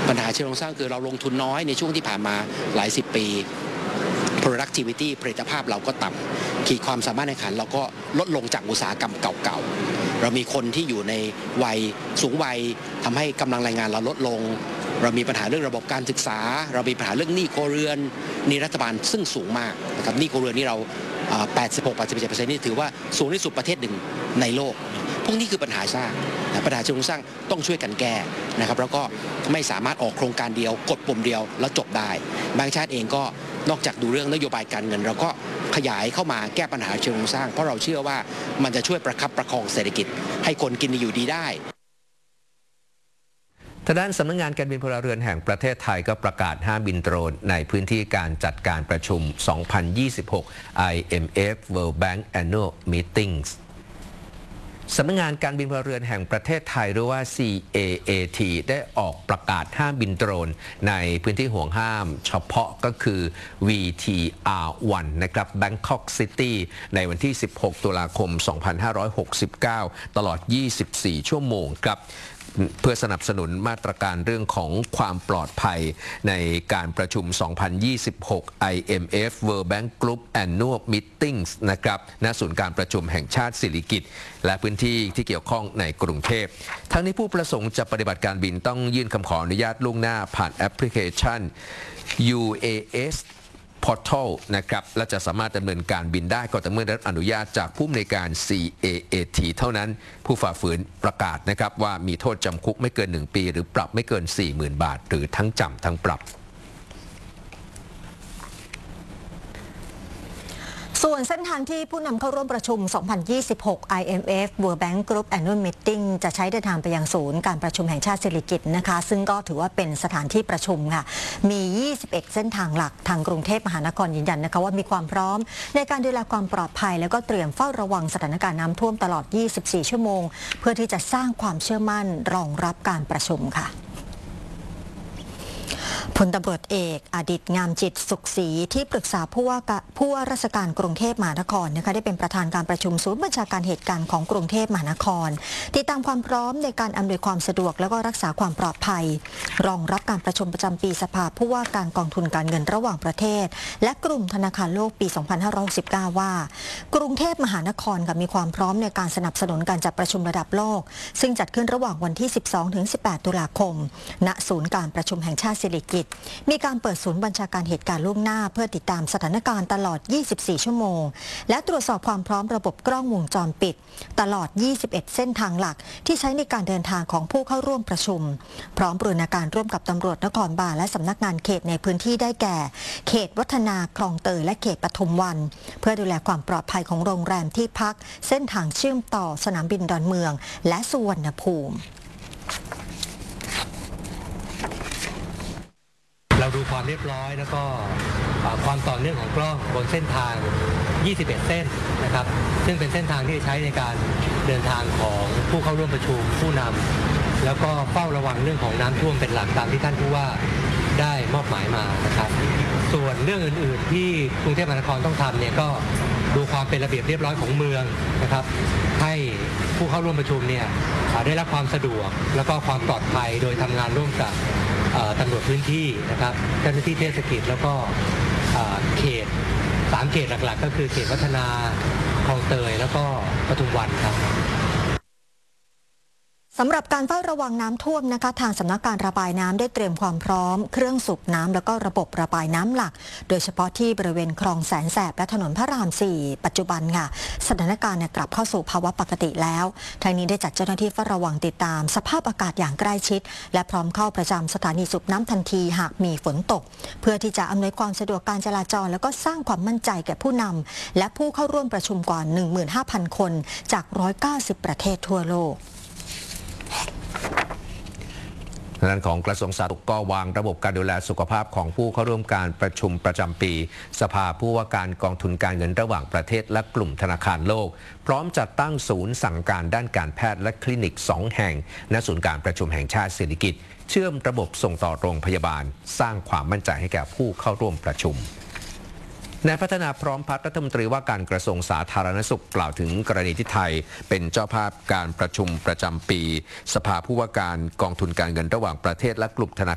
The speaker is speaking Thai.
ปัญหาเชิงโครงสร้างคือเราลงทุนน้อยในช่วงที่ผ่านมาหลายสิบปี productivity ผลิตภาพเราก็ต่ำขีดความสามารถในขันเราก็ลดลงจากอุตสาหกรรมเก่าๆเรามีคนที่อยู่ในวัยสูงวัยทำให้กำลังแรงงานเราลดลงเรามีปัญหาเรื่องระบบการศึกษาเรามีปัญหาเรื่องหนี้ครัวเรือนหนี้รัฐบาลซึ่งสูงมากนะครับหนี้ครัวเรือนนี่เรา 86-87% นี่ถือว่าสูงที่สุดประเทศหนึ่งในโลกพวกนี้คือปัญหาสร้างปัญหาเชิงโครงสร้างต้องช่วยกันแก้นะครับแล้วก็ไม่สามารถออกโครงการเดียวกดปุ่มเดียวแล้วจบได้แบงก์ชาติเองก็นอกจากดูเรื่องนโยบายการเงินเราก็ขยายเข้ามาแก้ปัญหาเชิงโครงสร้างเพราะเราเชื่อว่ามันจะช่วยประคับประคองเศรษฐกิจให้คนกินอยู่ดีได้ทางด้านสำนักงานการบินพลเรือนแห่งประเทศไทยก็ประกาศห้ามบินโดรนในพื้นที่การจัดการประชุม 2026 IMF World Bank Annual Meetings สำนักงานการบินพลเรือนแห่งประเทศไทยหรือว่า CAAT ได้ออกประกาศห้ามบินโดรนในพื้นที่ห่วงห้ามเฉพาะก็คือ VTR1 นะครับ Bangkok City ในวันที่ 16 ตุลาคม 2569 ตลอด 24 ชั่วโมงครับเพื่อสนับสนุนมาตรการเรื่องของความปลอดภัยในการประชุม 2026 IMF World Bank Group Annual Meetings นะครับณศูนย์การประชุมแห่งชาติสิริกิติ์และพื้นที่ที่เกี่ยวข้องในกรุงเทพทั้งนี้ผู้ประสงค์จะปฏิบัติการบินต้องยื่นคำขออนุญาตล่วงหน้าผ่านแอปพลิเคชัน UAS Portal นะครับและจะสามารถดำเนินการบินได้ก็ต่อเมื่อได้รับอนุญาตจากผู้อำนวยการ CAAT เท่านั้นผู้ฝ่าฝืนประกาศนะครับว่ามีโทษจำคุกไม่เกิน1 ปีหรือปรับไม่เกิน 40,000 บาทหรือทั้งจำทั้งปรับส่วนเส้นทางที่ผู้นำเข้าร่วมประชุม 2026 IMF World Bank Group Annual Meeting จะใช้เดินทางไปยังศูนย์การประชุมแห่งชาติสิริกิติ์นะคะซึ่งก็ถือว่าเป็นสถานที่ประชุมค่ะมี 21 เส้นทางหลักทางกรุงเทพมหานครยืนยันนะคะว่ามีความพร้อมในการดูแลความปลอดภัยแล้วก็เตรียมเฝ้าระวังสถานการณ์น้ำท่วมตลอด 24 ชั่วโมงเพื่อที่จะสร้างความเชื่อมั่นรองรับการประชุมค่ะพลตำรวจเอกอดิษฐ์งามจิตสุขศรีที่ปรึกษาผู้ว่าราชการกรุงเทพมหานครนะคะได้เป็นประธานการประชุมศูนย์บัญชาการเหตุการณ์ของกรุงเทพมหานครติดตามความพร้อมในการอำนวยความสะดวกและก็รักษาความปลอดภัยรองรับการประชุมประจำปีสภาผู้ว่าการกองทุนการเงินระหว่างประเทศและกลุ่มธนาคารโลกปี 2569 ว่ากรุงเทพมหานครมีความพร้อมในการสนับสนุนการจัดประชุมระดับโลกซึ่งจัดขึ้นระหว่างวันที่ 12-18 ตุลาคมณศูนย์การประชุมแห่งชาติสิริกิติ์มีการเปิดศูนย์บัญชาการเหตุการณ์ล่วงหน้าเพื่อติดตามสถานการณ์ตลอด 24 ชั่วโมงและตรวจสอบความพร้อมระบบกล้องวงจรปิดตลอด 21 เส้นทางหลักที่ใช้ในการเดินทางของผู้เข้าร่วมประชุมพร้อมบูรณาการร่วมกับตำรวจนครบาลและสำนักงานเขตในพื้นที่ได้แก่เขตวัฒนาคลองเตยและเขตปทุมวันเพื่อดูแลความปลอดภัยของโรงแรมที่พักเส้นทางเชื่อมต่อสนามบินดอนเมืองและสุวรรณภูมิเราดูความเรียบร้อยแล้วก็ความต่อเนื่องของกล้องบนเส้นทาง 21 เส้นนะครับซึ่งเป็นเส้นทางที่ใช้ในการเดินทางของผู้เข้าร่วมประชุมผู้นำแล้วก็เฝ้าระวังเรื่องของน้ำท่วมเป็นหลักตามที่ท่านผู้ว่าได้มอบหมายมานะครับส่วนเรื่องอื่นๆที่กรุงเทพมหานครต้องทำเนี่ยก็ดูความเป็นระเบียบเรียบร้อยของเมืองนะครับให้ผู้เข้าร่วมประชุมเนี่ยได้รับความสะดวกแล้วก็ความปลอดภัยโดยทำงานร่วมกับตำรวจพื้นที่นะครับเจ้าหน้าที่เทศกิจแล้วก็เขต3 เขตหลักๆก็คือเขตวัฒนาคลองเตยแล้วก็ปทุมวันครับสำหรับการเฝ้าระวังน้ำท่วมนะคะทางสำนักการระบายน้ำได้เตรียมความพร้อมเครื่องสูบน้ำแล้วก็ระบบระบายน้ำหลักโดยเฉพาะที่บริเวณคลองแสนแสบและถนนพระราม 4ปัจจุบันค่ะสถานการณ์กลับเข้าสู่ภาวะปกติแล้วทางนี้ได้จัดเจ้าหน้าที่เฝ้าระวังติดตามสภาพอากาศอย่างใกล้ชิดและพร้อมเข้าประจำสถานีสูบน้ำทันทีหากมีฝนตกเพื่อที่จะอำนวยความสะดวกการจราจรแล้วก็สร้างความมั่นใจแก่ผู้นำและผู้เข้าร่วมประชุมกว่า 15,000 คนจาก 190 ประเทศทั่วโลกด้านของกระทรวงสาธารณสุขก็วางระบบการดูแลสุขภาพของผู้เข้าร่วมการประชุมประจำปีสภาผู้ว่าการกองทุนการเงินระหว่างประเทศและกลุ่มธนาคารโลกพร้อมจัดตั้งศูนย์สั่งการด้านการแพทย์และคลินิก2 แห่งณศูนย์การประชุมแห่งชาติสิริกิติ์เชื่อมระบบส่งต่อโรงพยาบาลสร้างความมั่นใจให้แก่ผู้เข้าร่วมประชุมนายพัฒนาพร้อมพัฒน์รัฐมนตรีว่าการกระทรวงสาธารณสุขกล่าวถึงกรณีที่ไทยเป็นเจ้าภาพการประชุมประจำปีสภาผู้ว่าการกองทุนการเงินระหว่างประเทศและกลุ่มธนา